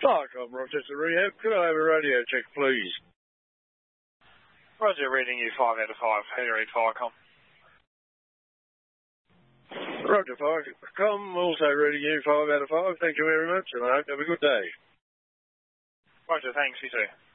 Starcom, Rochester Rehab. Could I have a radio check, please? Roger, reading you 5 out of 5. Henry Firecom. Roger, Firecom. Also reading you 5 out of 5. Thank you very much, and I hope you have a good day. Roger, thanks, you too.